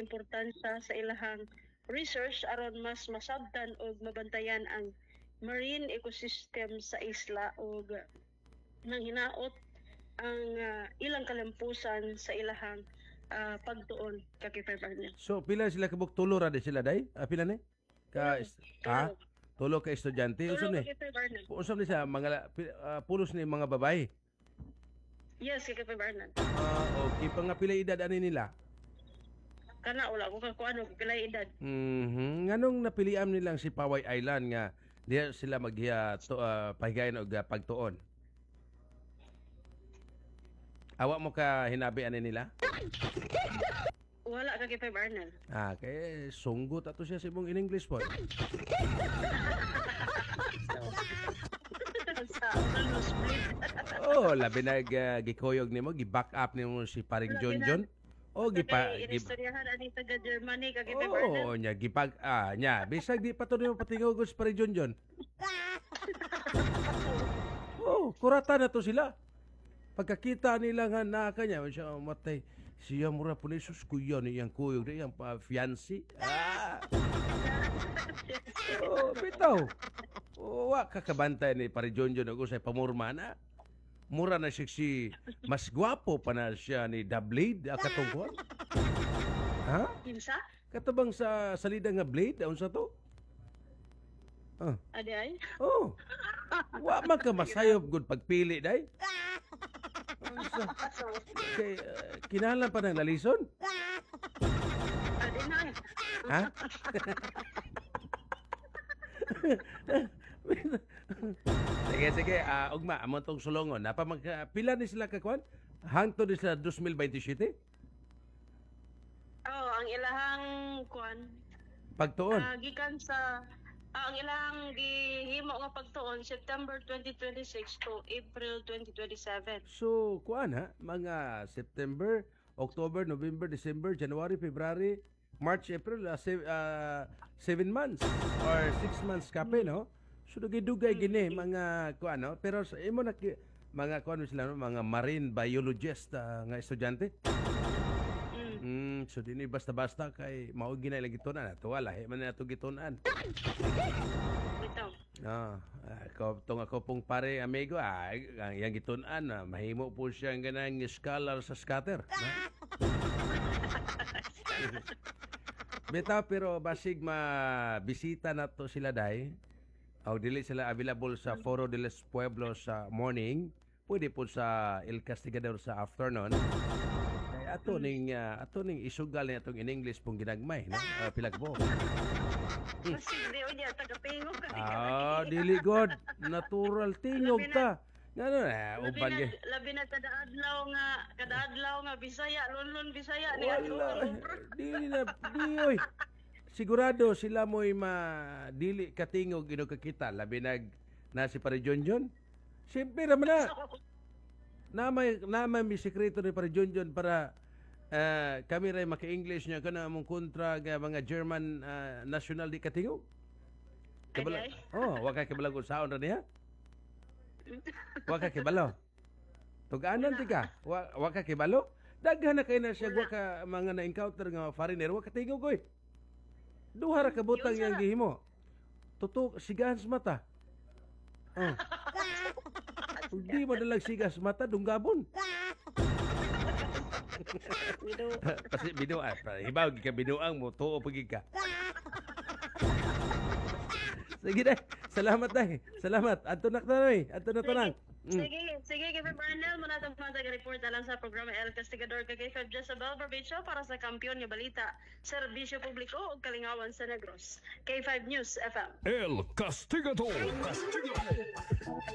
importansya sa ilahang research aron mas masabtan o mabantayan ang marine ecosystem sa isla o nang hinaot ang ilang kalampusan sa ilahang pagtuon kakipay partner. So pila sila kabuk tulo ra di sila day? Pila ni? Tulo ka estudyante. Tulo Unsa ni? kakipay partner. Unsa ni sa mga pulos ni mga babae? Yes, kakipay partner. Okay pa nga pila edad ani nila? Kana wala ko kakuano pila edad. Nganong napilian nilang si Paway Island nga diya sila maghiya pahigayon og pagtuon? Awa mo ka hinabi ani nila? Wala kakipay partner. Kay sunggot ato siya sa imong in English po. Sa Labi na gikoyog nimo, gi-back up nimo si paring John. Inistoryahan ani taga Germany kakipay partner. Nya gipag nya bisag di pa to nimo patingaw si paring John. Kurata na to sila. Pagkakita nila nga na kanya, siya matay. Siya mura po ni sus kuya ni yang kuyog ni yang fiancé. Bitaw. Wa kakabantay ni pare John ako sa pamurma na. Mura na siya si mas gwapo pa na siya ni The Blade katungkol. Kinsa? Katabang sa salida nga Blade, unsa to? Adi ay? Wa man ka masayop gud pagpili day. Kay kinahanglan pa ng lalison? Adi na. Sige, ugma, amon tong sulongon. Pila ni sila kakwan? Hangtod ni sa 2027? Ang ilahang kwan. Pagtuon? Gikan sa ang ilang gihimo nga pagtuon September 2026 to April 2027. So, kuan mga September, October, November, December, January, February, March, April, 7 months or 6 months kape, no? So, dugay gini mga kuan, no? Pero sa imo na mga kuan sila, no? Mga marine biologist nga estudyante. So dini basta-basta kay mao ginay lang gitunan ato wala man na ato gitunan. Bitaw. Ako pong pare amigo yang gitunan mahimo po siya ang ganang scholar sa scatter. Bitaw pero basig bisita nato sila day. Dili sila available sa Foro de los Pueblos sa morning, pwede po sa El Castigador sa afternoon. Ato ning isugal ni atong in English pong ginagmay, no? Pila ka po. Kasi di o niya tagapingog ka. Dili god, natural tingog ta. Ngano uban ge. Labi na kada adlaw nga Bisaya, lunlun Bisaya ni ato. Dili oy. Sigurado sila mo'y dili katingog ino kakita labi na si pare John. Siyempre raman na. May sekreto ni pare John para kami ray maka-English niya kana among kontra nga mga German national di katingog. Wa kay kabalag usaon ra niya. Wa kay kibalo. Tuganan ti ka. Wa kay kibalo. Daghan na kay na siya wa ka mga na-encounter nga foreigner wa katingog oy. Duha ra ka butang yang gihimo. Tutok sigahan sa mata. Hindi madalag sigas mata dunggabon. Kasi binuan. Hibaw ka binuang mo. Tuo pagi ka. Sige na. Salamat na. Salamat. Anto na tanang. Sige, kay Bernal mo na itong report lang sa programa El Castigador kay Feb Jezabel Barbecho para sa kampiyon nga balita, serbisyo publiko o kalingawan sa Negros. K5 News FM. El Castigador.